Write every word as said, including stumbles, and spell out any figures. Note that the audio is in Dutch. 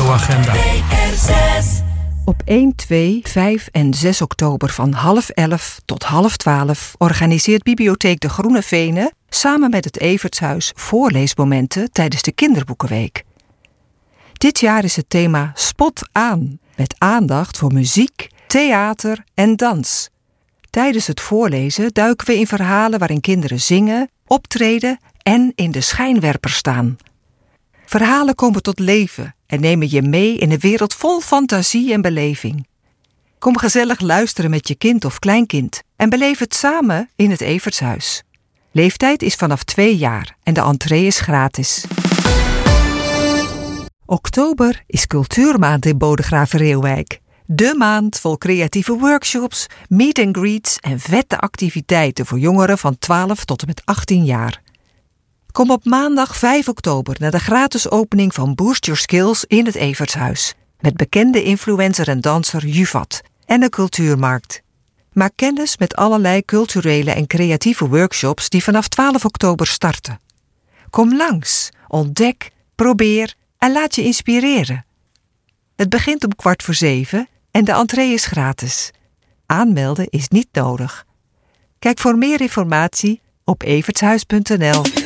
radioagenda. Op één, twee, vijf en zes oktober van half elf tot half twaalf organiseert Bibliotheek de Groene Venen samen met het Evertshuis voorleesmomenten tijdens de Kinderboekenweek. Dit jaar is het thema Spot aan, met aandacht voor muziek, theater en dans. Tijdens het voorlezen duiken we in verhalen waarin kinderen zingen, optreden en in de schijnwerper staan. Verhalen komen tot leven en nemen je mee in een wereld vol fantasie en beleving. Kom gezellig luisteren met je kind of kleinkind en beleef het samen in het Evertshuis. Leeftijd is vanaf twee jaar en de entree is gratis. Oktober is Cultuurmaand in Bodegraven-Reeuwijk. De maand vol creatieve workshops, meet and greets en vette activiteiten voor jongeren van twaalf tot en met achttien jaar. Kom op maandag vijf oktober naar de gratis opening van Boost Your Skills in het Evertshuis. Met bekende influencer en danser Juvat en een cultuurmarkt. Maak kennis met allerlei culturele en creatieve workshops die vanaf twaalf oktober starten. Kom langs, ontdek, probeer en laat je inspireren. Het begint om kwart voor zeven en de entree is gratis. Aanmelden is niet nodig. Kijk voor meer informatie op evertshuis punt n l.